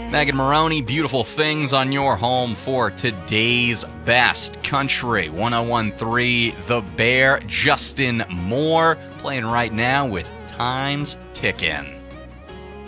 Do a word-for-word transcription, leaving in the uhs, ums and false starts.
Megan Maroney, Beautiful Things on your home for today's best country. one oh one three The Bear, Justin Moore, playing right now with Time's Tickin'.